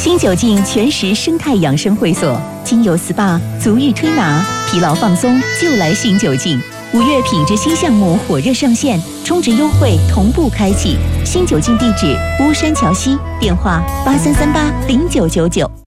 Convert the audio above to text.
新酒劲全食生态养生会所，精油 SPA、足浴推拿、疲劳放松就来新酒劲。5月品质新项目火热上线，充值优惠同步开启。新酒劲地址：巫山桥西，电话83380999。